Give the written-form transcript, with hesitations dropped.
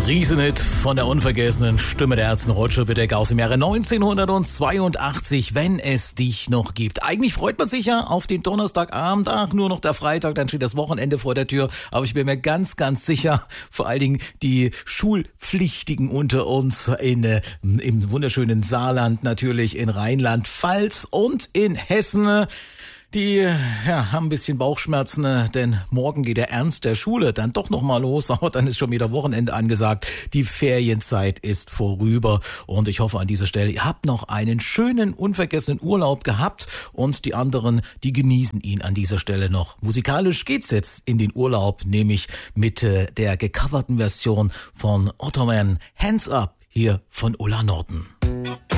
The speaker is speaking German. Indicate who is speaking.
Speaker 1: Riesenhit von der unvergessenen Stimme der Herzen Roger Bitek aus dem Jahre 1982, wenn es dich noch gibt. Eigentlich freut man sich ja auf den Donnerstagabend, nur noch der Freitag, dann steht das Wochenende vor der Tür. Aber ich bin mir ganz, ganz sicher, vor allen Dingen die Schulpflichtigen unter uns im wunderschönen Saarland, natürlich in Rheinland-Pfalz und in Hessen, die haben ein bisschen Bauchschmerzen, denn morgen geht der Ernst der Schule dann doch nochmal los, aber dann ist schon wieder Wochenende angesagt. Die Ferienzeit ist vorüber und ich hoffe an dieser Stelle, ihr habt noch einen schönen, unvergessenen Urlaub gehabt und die anderen, die genießen ihn an dieser Stelle noch. Musikalisch geht's jetzt in den Urlaub, nämlich mit der gecoverten Version von Ottoman Hands Up hier von Ulla Norton.